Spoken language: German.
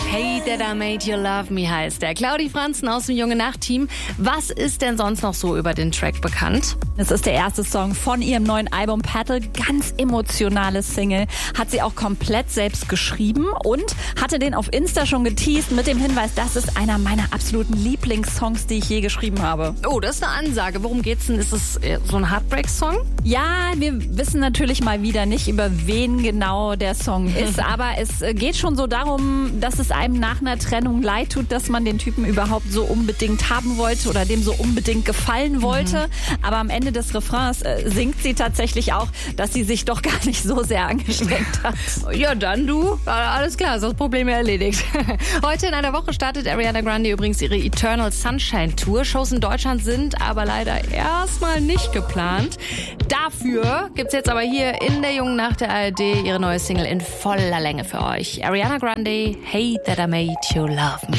Hey That I Made You Love Me heißt der. Claudi Franzen aus dem Junge Nacht-Team. Was ist denn sonst noch so über den Track bekannt? Es ist der erste Song von ihrem neuen Album Petal. Ganz emotionales Single. Hat sie auch komplett selbst geschrieben und hatte den auf Insta schon geteased mit dem Hinweis, das ist einer meiner absoluten Lieblingssongs, die ich je geschrieben habe. Oh, das ist eine Ansage. Worum geht's denn? Ist es so ein Heartbreak-Song? Ja, wir wissen natürlich mal wieder nicht, über wen genau der Song ist, aber es geht schon so darum, dass es einem nach einer Trennung leid tut, dass man den Typen überhaupt so unbedingt haben wollte oder dem so unbedingt gefallen wollte. Aber am Ende des Refrains singt sie tatsächlich auch, dass sie sich doch gar nicht so sehr angestrengt hat. Ja, dann du. Alles klar, ist das Problem erledigt. Heute in einer Woche startet Ariana Grande übrigens ihre Eternal Sunshine Tour. Shows in Deutschland sind aber leider erstmal nicht geplant. Dafür gibt's jetzt aber hier in der Jungen Nacht der ARD ihre neue Single in voller Länge für euch. Ariana Grande, Hey That I Made You Love Me.